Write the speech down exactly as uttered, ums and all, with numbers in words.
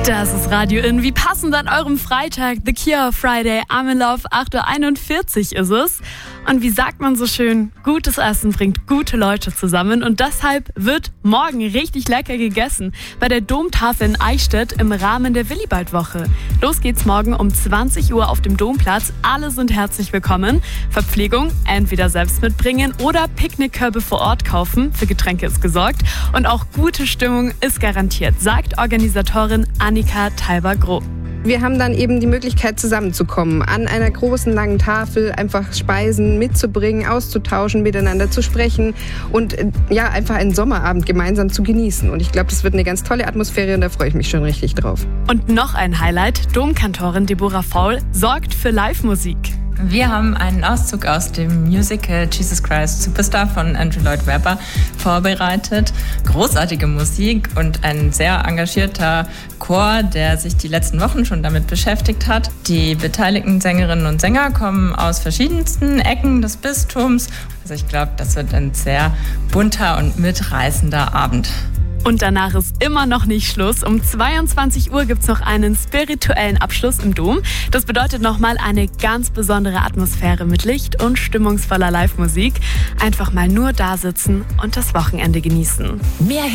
Das ist Radio In. Wie passend an eurem Freitag, The Cure Friday, I'm in Love, acht Uhr einundvierzig ist es. Und wie sagt man so schön, gutes Essen bringt gute Leute zusammen und deshalb wird morgen richtig lecker gegessen bei der Domtafel in Eichstätt im Rahmen der Willibald-Woche. Los geht's morgen um zwanzig Uhr auf dem Domplatz. Alle sind herzlich willkommen. Verpflegung entweder selbst mitbringen oder Picknickkörbe vor Ort kaufen. Für Getränke ist gesorgt und auch gute Stimmung ist garantiert, sagt Organisatorin Annika Talber-Groh. Wir haben dann eben die Möglichkeit, zusammenzukommen, an einer großen, langen Tafel einfach Speisen mitzubringen, auszutauschen, miteinander zu sprechen und ja, einfach einen Sommerabend gemeinsam zu genießen. Und ich glaube, das wird eine ganz tolle Atmosphäre und da freue ich mich schon richtig drauf. Und noch ein Highlight, Domkantorin Deborah Faul sorgt für Live-Musik. Wir haben einen Auszug aus dem Musical Jesus Christ Superstar von Andrew Lloyd Webber vorbereitet. Großartige Musik und ein sehr engagierter Chor, der sich die letzten Wochen schon damit beschäftigt hat. Die beteiligten Sängerinnen und Sänger kommen aus verschiedensten Ecken des Bistums. Also ich glaube, das wird ein sehr bunter und mitreißender Abend. Und danach ist immer noch nicht Schluss. Um zweiundzwanzig Uhr gibt es noch einen spirituellen Abschluss im Dom. Das bedeutet nochmal eine ganz besondere Atmosphäre mit Licht und stimmungsvoller Live-Musik. Einfach mal nur da sitzen und das Wochenende genießen. Mehr